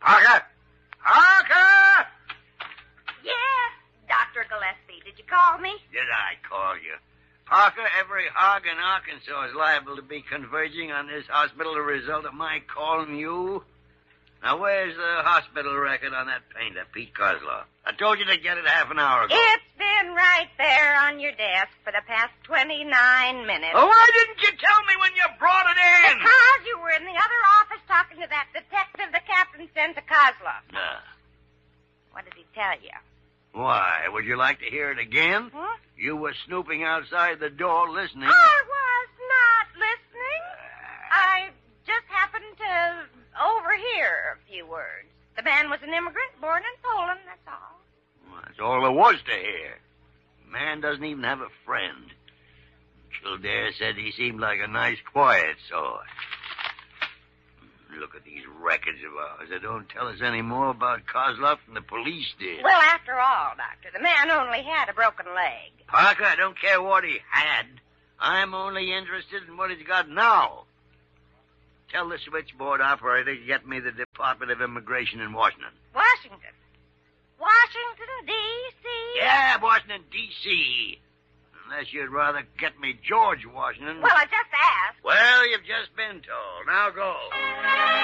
Parker! Parker! Yes, Dr. Gillespie. Did you call me? Did I call you? Parker, every hog in Arkansas is liable to be converging on this hospital as a result of my calling you. Now, where's the hospital record on that painter, Pete Kozloff? I told you to get it half an hour ago. It's been right there on your desk for the past 29 minutes. Well, why didn't you tell me when you brought it in? Because you were in the other office talking to that detective the captain sent to Kozloff. What did he tell you? Why, would you like to hear it again? Huh? You were snooping outside the door listening. I was not listening. I just happened to overhear a few words. The man was an immigrant born in Poland, that's all. Well, that's all there was to hear. The man doesn't even have a friend. Kildare said he seemed like a nice, quiet sort. Look at these records of ours. They don't tell us any more about Kozloff than the police did. Well, after all, Doctor, the man only had a broken leg. Parker, I don't care what he had. I'm only interested in what he's got now. Tell the switchboard operator to get me the Department of Immigration in Washington. Washington? Washington, D.C.? Yeah, Washington, D.C. Unless you'd rather get me George Washington. Well, I just asked. Well, you've just been told. Now go.